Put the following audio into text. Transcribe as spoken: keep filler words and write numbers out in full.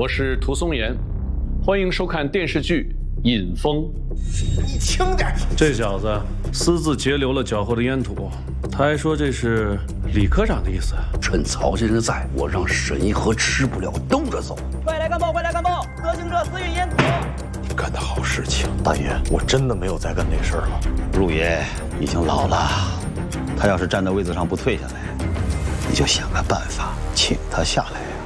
我是涂松岩，欢迎收看电视剧《尹风》。 你轻点！ 这小子私自截留了脚后的烟土，他还说这是李科长的意思。 趁曹先生在，我让沈一河吃不了兜着走。 快来干报！快来干报！得行者私运烟土。 你干的好事情，大爷，我真的没有再干那事儿了。 陆爷已经老了，他要是站在位子上不退下来，你就想个办法请他下来。